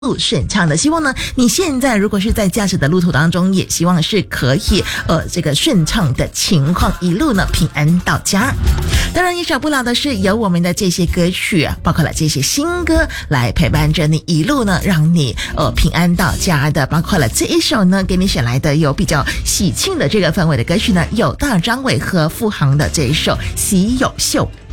顺畅的。希望呢你现在如果是在驾驶的路途当中，也希望是可以这个顺畅的情况，一路呢平安到家。当然也少不了的是有我们的这些歌曲包括了这些新歌来陪伴着你一路呢，让你平安到家的。包括了这一首呢给你选来的有比较喜庆的这个氛围的歌曲呢，有大张伟和付航的这一首《喜有秀》。